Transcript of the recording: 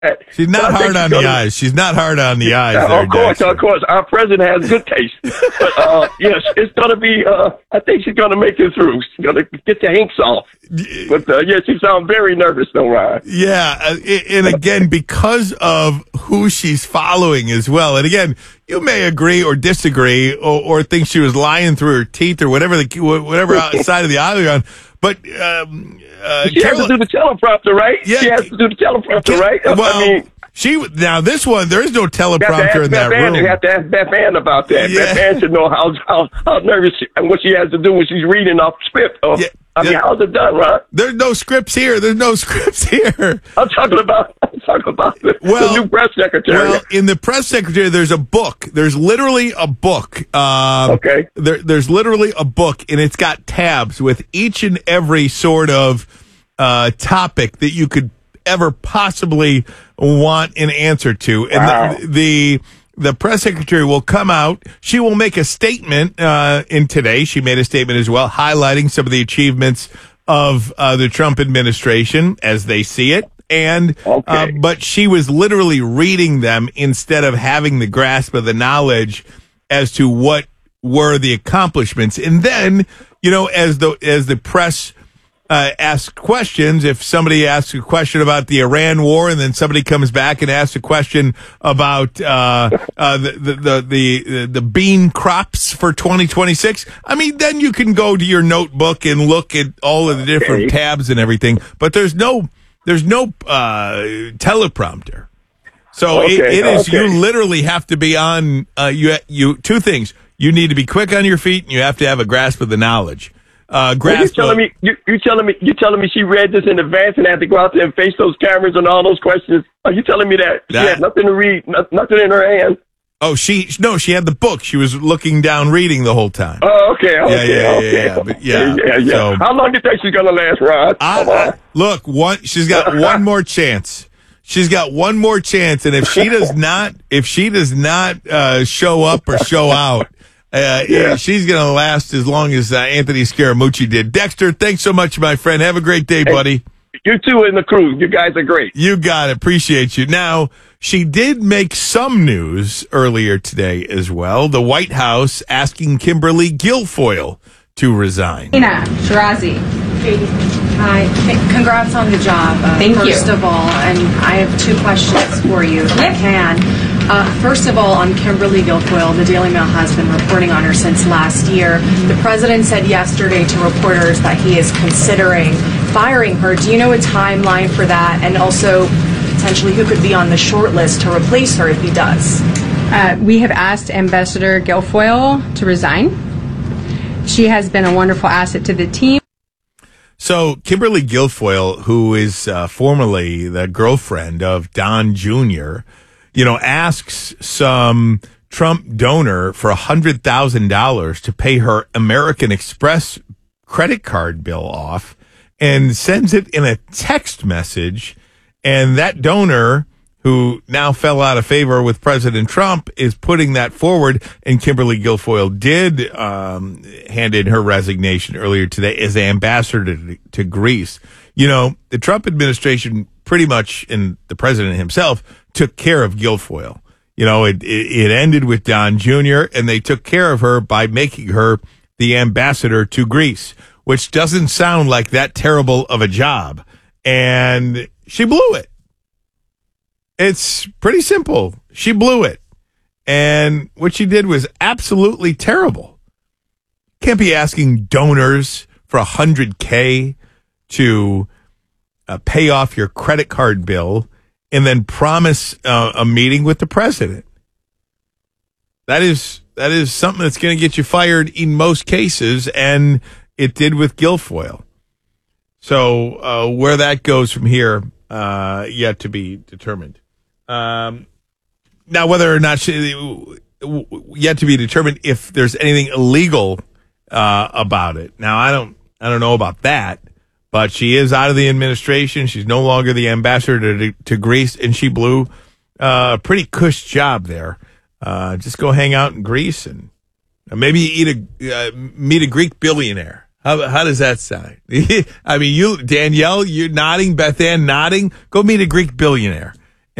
She's not hard on the eyes. She's not hard on the eyes. There, of course. Our president has good taste. But, yes, it's going to be, I think she's going to make it through. She's going to get the hinks off. But, yeah, she sounds very nervous, though, Ryan. Yeah. And again, because of who she's following as well. And again, you may agree or disagree or think she was lying through her teeth or whatever side of the aisle you're on. But she has to do the teleprompter, right? Yeah, she has to do the teleprompter, right? Well, now this one, there is no teleprompter in that room. You have to ask Beth Ann about that. Yeah. Beth Ann should know how nervous and what she has to do when she's reading off script. How's it done, Ron? There's no scripts here. I'm talking about the new press secretary. Well, in the press secretary, there's a book. There's literally a book. Okay. There's literally a book, and it's got tabs with each and every sort of topic that you could ever possibly want an answer to. Wow. And the press secretary will come out. She will make a statement in today. She made a statement as well, highlighting some of the achievements of the Trump administration as they see it. And but she was literally reading them instead of having the grasp of the knowledge as to what were the accomplishments. And then, as the press ask questions. If somebody asks a question about the Iran war, and then somebody comes back and asks a question about the bean crops for 2026, I mean, then you can go to your notebook and look at all of the different tabs and everything. But there's no teleprompter. So it is. You literally have to be on. You two things. You need to be quick on your feet, and you have to have a grasp of the knowledge. You're telling me she read this in advance and had to go out there and face those cameras and all those questions? Are you telling me that she had nothing to read, nothing in her hand? Oh, she had the book. She was looking down, reading the whole time. Oh, okay. Yeah. So, how long do you think she's gonna last, Rod? Look, she's got one more chance. She's got one more chance, and if she does not show up or show out. She's going to last as long as Anthony Scaramucci did. Dexter, thanks so much, my friend. Have a great day, buddy. You too in the crew. You guys are great. You got it. Appreciate you. Now, she did make some news earlier today as well. The White House asking Kimberly Guilfoyle to resign. Ina Shirazi. Hi. Congrats on the job. Thank you. First of all, and I have two questions for you, if I can. First of all, on Kimberly Guilfoyle, the Daily Mail has been reporting on her since last year. The president said yesterday to reporters that he is considering firing her. Do you know a timeline for that? And also, potentially, who could be on the short list to replace her if he does? We have asked Ambassador Guilfoyle to resign. She has been a wonderful asset to the team. So Kimberly Guilfoyle, who is formerly the girlfriend of Don Jr., asks some Trump donor for $100,000 to pay her American Express credit card bill off and sends it in a text message. And that donor, who now fell out of favor with President Trump, is putting that forward. And Kimberly Guilfoyle did hand in her resignation earlier today as ambassador to Greece. The Trump administration pretty much, and the president himself, took care of Guilfoyle. It ended with Don Jr., and they took care of her by making her the ambassador to Greece, which doesn't sound like that terrible of a job. And she blew it. It's pretty simple. She blew it. And what she did was absolutely terrible. Can't be asking donors for $100K to pay off your credit card bill and then promise a meeting with the president. That is something that's going to get you fired in most cases, and it did with Guilfoyle. So where that goes from here, yet to be determined. Now, whether or not yet to be determined if there's anything illegal about it. Now, I don't know about that. But she is out of the administration. She's no longer the ambassador to Greece, and she blew a pretty cush job there. Just go hang out in Greece and maybe meet a Greek billionaire. How does that sound? I mean, Danielle, you're nodding, Beth Ann nodding. Go meet a Greek billionaire.